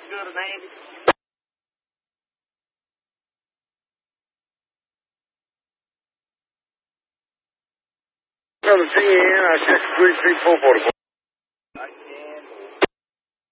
good, man. From the CN, I checked 3344.